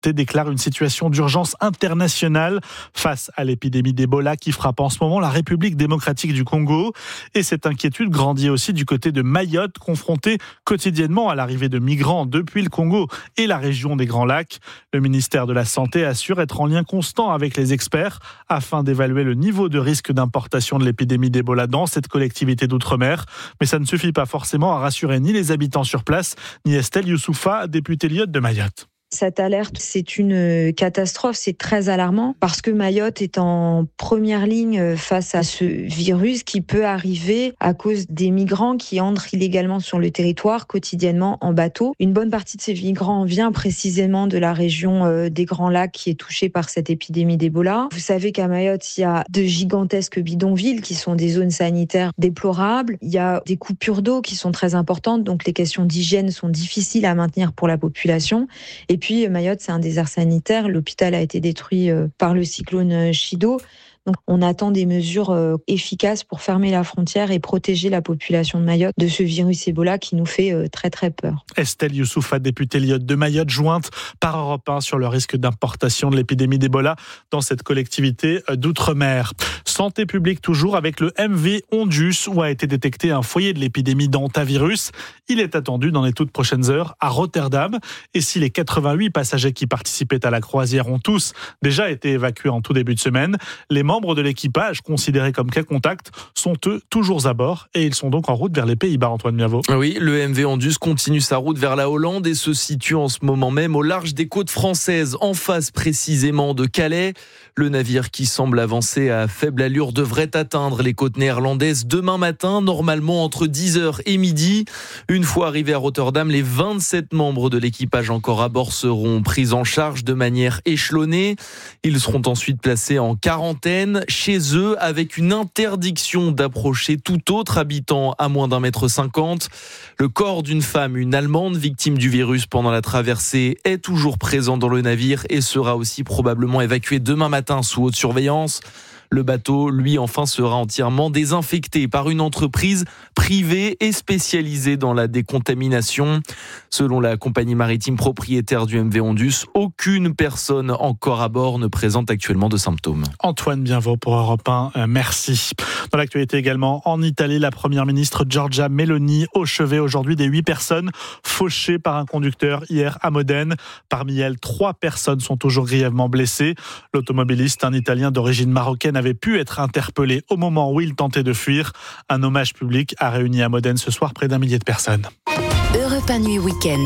déclare une situation d'urgence internationale face à l'épidémie d'Ebola qui frappe en ce moment la République démocratique du Congo. Et cette inquiétude grandit aussi du côté de Mayotte, confrontée quotidiennement à l'arrivée de migrants depuis le Congo et la région des Grands Lacs. Le ministère de la Santé assure être en lien constant avec les experts afin d'évaluer le niveau de risque d'importation de l'épidémie d'Ebola dans cette collectivité d'outre-mer. Mais ça ne suffit pas forcément à rassurer ni les habitants sur place, ni Estelle Youssoufa, députée Lyotte de Mayotte. Cette alerte, c'est une catastrophe, c'est très alarmant parce que Mayotte est en première ligne face à ce virus qui peut arriver à cause des migrants qui entrent illégalement sur le territoire quotidiennement en bateau. Une bonne partie de ces migrants vient précisément de la région des Grands Lacs qui est touchée par cette épidémie d'Ebola. Vous savez qu'à Mayotte, il y a de gigantesques bidonvilles qui sont des zones sanitaires déplorables. Il y a des coupures d'eau qui sont très importantes, donc les questions d'hygiène sont difficiles à maintenir pour la population. Et puis Mayotte, c'est un désert sanitaire. L'hôpital a été détruit par le cyclone Chido. Donc, on attend des mesures efficaces pour fermer la frontière et protéger la population de Mayotte de ce virus Ebola qui nous fait très très peur. Estelle Youssoufa, députée Lyotte de Mayotte, jointe par Europe 1 sur le risque d'importation de l'épidémie d'Ebola dans cette collectivité d'outre-mer. Santé publique toujours avec le MV Ondus où a été détecté un foyer de l'épidémie d'hantavirus. Il est attendu dans les toutes prochaines heures à Rotterdam. Et si les 88 passagers qui participaient à la croisière ont tous déjà été évacués en tout début de semaine, les membres de l'équipage, considérés comme cas contacts, sont eux toujours à bord et ils sont donc en route vers les Pays-Bas, Antoine Miavo. Oui, le MV Ondus continue sa route vers la Hollande et se situe en ce moment même au large des côtes françaises, en face précisément de Calais. Le navire qui semble avancer à faible allure devrait atteindre les côtes néerlandaises demain matin, normalement entre 10h et midi. Une fois arrivé à Rotterdam, les 27 membres de l'équipage encore à bord seront pris en charge de manière échelonnée. Ils seront ensuite placés en quarantaine chez eux avec une interdiction d'approcher tout autre habitant à moins d'1,50 m. Le corps d'une femme, une Allemande victime du virus pendant la traversée, est toujours présent dans le navire et sera aussi probablement évacué demain matin sous haute surveillance. Le bateau, lui, enfin, sera entièrement désinfecté par une entreprise privée et spécialisée dans la décontamination. Selon la compagnie maritime propriétaire du MV Ondus, aucune personne encore à bord ne présente actuellement de symptômes. Antoine Bienvaux pour Europe 1, merci. Dans l'actualité également, en Italie, la première ministre Giorgia Meloni au chevet aujourd'hui des 8 personnes fauchées par un conducteur hier à Modène. Parmi elles, 3 personnes sont toujours grièvement blessées. L'automobiliste, un Italien d'origine marocaine, avait pu être interpellé au moment où il tentait de fuir. Un hommage public a réuni à Modène ce soir près d'1 millier de personnes. Europe 1 Nuit Week-end.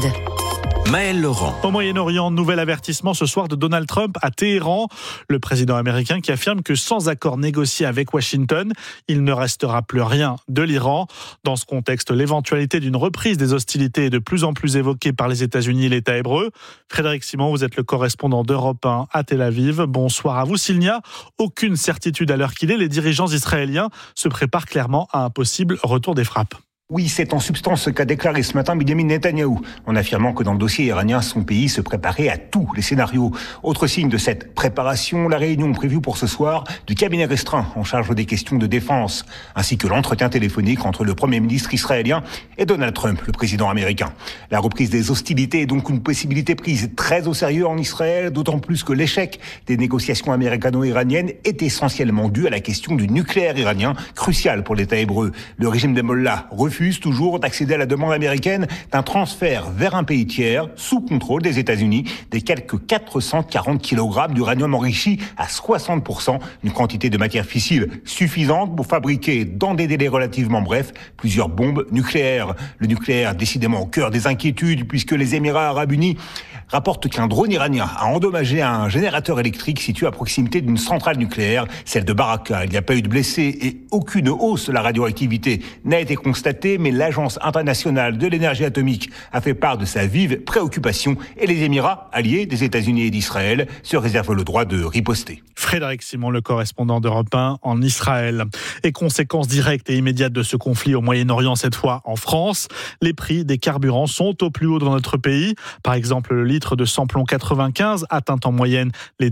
Maël Laurent. Au Moyen-Orient, nouvel avertissement ce soir de Donald Trump à Téhéran. Le président américain qui affirme que sans accord négocié avec Washington, il ne restera plus rien de l'Iran. Dans ce contexte, l'éventualité d'une reprise des hostilités est de plus en plus évoquée par les États-Unis et l'État hébreu. Frédéric Simon, vous êtes le correspondant d'Europe 1 à Tel Aviv. Bonsoir à vous. S'il n'y a aucune certitude à l'heure qu'il est, les dirigeants israéliens se préparent clairement à un possible retour des frappes. Oui, c'est en substance ce qu'a déclaré ce matin Benjamin Netanyahou, en affirmant que dans le dossier iranien, son pays se préparait à tous les scénarios. Autre signe de cette préparation, la réunion prévue pour ce soir du cabinet restreint en charge des questions de défense, ainsi que l'entretien téléphonique entre le Premier ministre israélien et Donald Trump, le président américain. La reprise des hostilités est donc une possibilité prise très au sérieux en Israël, d'autant plus que l'échec des négociations américano-iraniennes est essentiellement dû à la question du nucléaire iranien, crucial pour l'État hébreu. Le régime des Mollahs refuse toujours d'accéder à la demande américaine d'un transfert vers un pays tiers, sous contrôle des États-Unis, des quelques 440 kg d'uranium enrichi à 60%, une quantité de matière fissile suffisante pour fabriquer, dans des délais relativement brefs, plusieurs bombes nucléaires. Le nucléaire, décidément au cœur des inquiétudes, puisque les Émirats arabes unis rapportent qu'un drone iranien a endommagé un générateur électrique situé à proximité d'une centrale nucléaire, celle de Baraka. Il n'y a pas eu de blessés et aucune hausse de la radioactivité n'a été constatée, mais l'Agence internationale de l'énergie atomique a fait part de sa vive préoccupation et les Émirats, alliés des États-Unis et d'Israël, se réservent le droit de riposter. Frédéric Simon, le correspondant d'Europe 1 en Israël. Et conséquences directes et immédiates de ce conflit au Moyen-Orient, cette fois en France, les prix des carburants sont au plus haut dans notre pays. Par exemple, le litre de samplon 95 atteint en moyenne les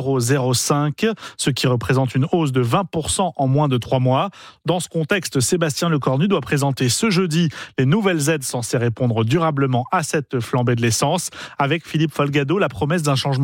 2,05 €, ce qui représente une hausse de 20% en moins de 3 mois. Dans ce contexte, Sébastien Lecornu doit présenter présenter ce jeudi les nouvelles aides censées répondre durablement à cette flambée de l'essence. Avec Philippe Folgado, la promesse d'un changement